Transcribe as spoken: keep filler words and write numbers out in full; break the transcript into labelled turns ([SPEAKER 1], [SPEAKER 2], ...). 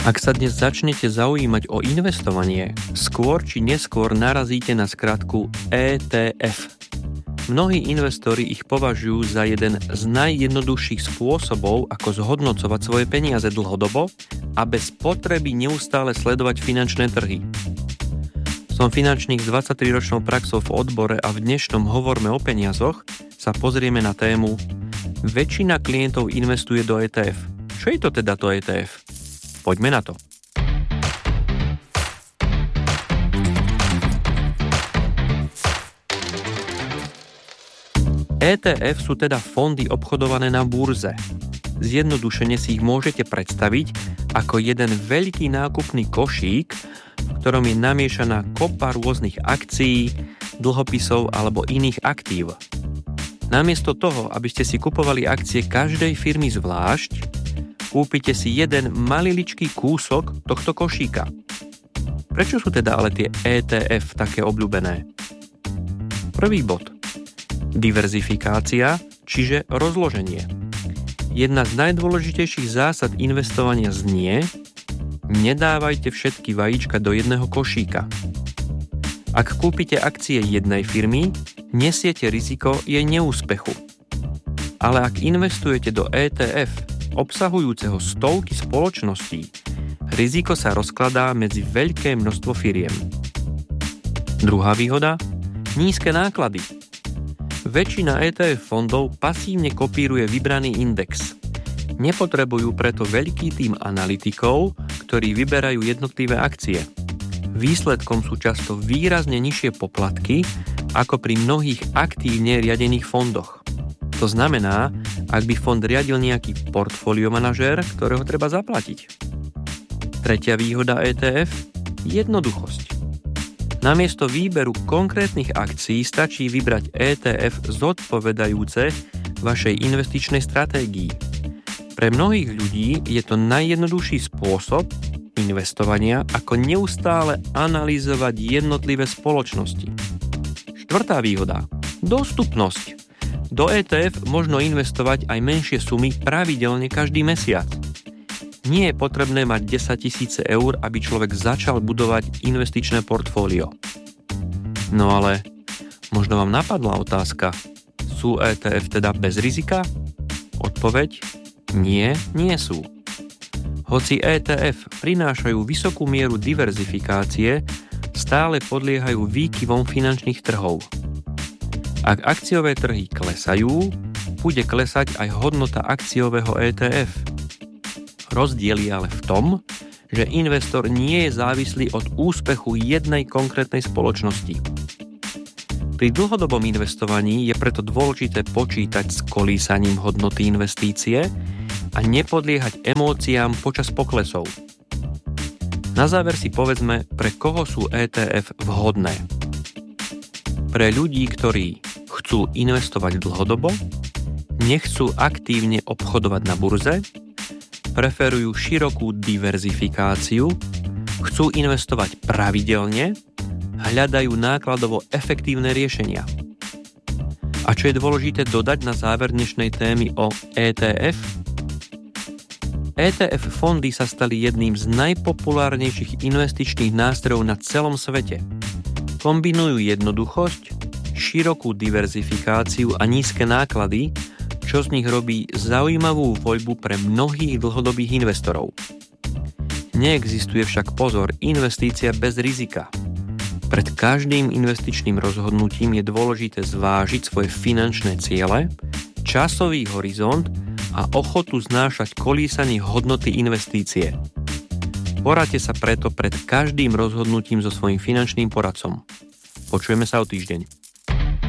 [SPEAKER 1] Ak sa dnes začnete zaujímať o investovanie, skôr či neskôr narazíte na skratku é té ef. Mnohí investori ich považujú za jeden z najjednoduchších spôsobov, ako zhodnocovať svoje peniaze dlhodobo a bez potreby neustále sledovať finančné trhy. Som finančník s dvadsaťtriročnou praxou v odbore a v dnešnom Hovorme o peniazoch sa pozrieme na tému Väčšina klientov investuje do é té ef. Čo je to teda to é té ef? Poďme na to. é té ef sú teda fondy obchodované na burze. Zjednodušene si ich môžete predstaviť ako jeden veľký nákupný košík, v ktorom je namiešaná kopa rôznych akcií, dlhopisov alebo iných aktív. Namiesto toho, aby ste si kupovali akcie každej firmy zvlášť, kúpite si jeden maliličký kúsok tohto košíka. Prečo sú teda ale tie é té ef také obľúbené? Prvý bod. Diverzifikácia, čiže rozloženie. Jedna z najdôležitejších zásad investovania znie: nedávajte všetky vajíčka do jedného košíka. Ak kúpite akcie jednej firmy, nesiete riziko jej neúspechu. Ale ak investujete do é té ef obsahujúceho stovky spoločností, riziko sa rozkladá medzi veľké množstvo firiem. Druhá výhoda: nízke náklady. Väčšina é té ef fondov pasívne kopíruje vybraný index. Nepotrebujú preto veľký tím analytikov, ktorí vyberajú jednotlivé akcie. Výsledkom sú často výrazne nižšie poplatky ako pri mnohých aktívne riadených fondoch. To znamená, ak by fond riadil nejaký portfóliomanažér, ktorého treba zaplatiť. Tretia výhoda é té ef – jednoduchosť. Namiesto výberu konkrétnych akcií stačí vybrať é té ef zodpovedajúce vašej investičnej stratégii. Pre mnohých ľudí je to najjednoduchší spôsob investovania, ako neustále analyzovať jednotlivé spoločnosti. Štvrtá výhoda – dostupnosť. Do é té ef možno investovať aj menšie sumy pravidelne každý mesiac. Nie je potrebné mať desaťtisíc eur, aby človek začal budovať investičné portfólio. No ale možno vám napadla otázka: sú é té ef teda bez rizika? Odpoveď: nie, nie sú. Hoci é té ef prinášajú vysokú mieru diverzifikácie, stále podliehajú výkyvom finančných trhov. Ak akciové trhy klesajú, bude klesať aj hodnota akciového é té ef. Rozdiel je ale v tom, že investor nie je závislý od úspechu jednej konkrétnej spoločnosti. Pri dlhodobom investovaní je preto dôležité počítať s kolísaním hodnoty investície a nepodliehať emóciám počas poklesov. Na záver si povedzme, pre koho sú é té ef vhodné. Pre ľudí, ktorí chcú investovať dlhodobo, nechcú aktívne obchodovať na burze, preferujú širokú diverzifikáciu, chcú investovať pravidelne, hľadajú nákladovo efektívne riešenia. A čo je dôležité dodať na záver dnešnej témy o é té ef? é té ef fondy sa stali jedným z najpopulárnejších investičných nástrojov na celom svete. Kombinujú jednoduchosť, širokú diverzifikáciu a nízke náklady, čo z nich robí zaujímavú voľbu pre mnohých dlhodobých investorov. Neexistuje však, pozor, investícia bez rizika. Pred každým investičným rozhodnutím je dôležité zvážiť svoje finančné ciele, časový horizont a ochotu znášať kolísanie hodnoty investície. Poradte sa preto pred každým rozhodnutím so svojím finančným poradcom. Počujeme sa o týždeň.